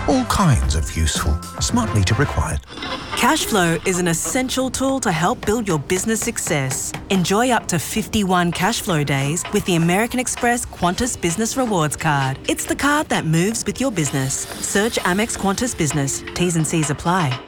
All kinds of useful, smart meter required. Cashflow is an essential tool to help build your business success. Enjoy up to 51 Cashflow days with the American Express Qantas Business Rewards Card. It's the card that moves with your business. Search Amex Qantas Business. T's and C's apply.